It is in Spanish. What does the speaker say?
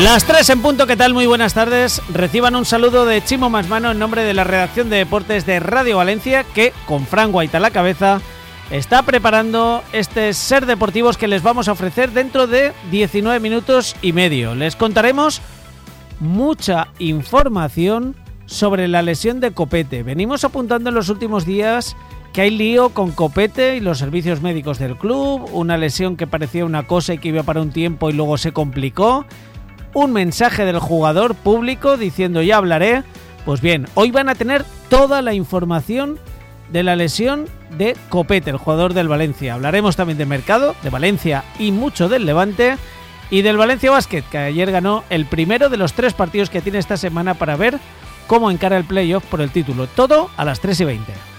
Las 3 en punto, ¿qué tal? Muy buenas tardes. Reciban un saludo de Chimo Masmano en nombre de la redacción de deportes de Radio Valencia, que con Fran Guaita a la cabeza está preparando este Ser Deportivos que les vamos a ofrecer dentro de 19 minutos y medio. Les contaremos mucha información sobre la lesión de Copete. Venimos apuntando en los últimos días que hay lío con Copete y los servicios médicos del club, una lesión que parecía una cosa y que iba para un tiempo y luego se complicó. Un mensaje del jugador público diciendo ya hablaré. Pues bien, hoy van a tener toda la información de la lesión de Copete, el jugador del Valencia. Hablaremos también de mercado, de Valencia y mucho del Levante y del Valencia Basket, que ayer ganó el primero de los 3 partidos que tiene esta semana para ver cómo encara el playoff por el título. Todo a las 3:20.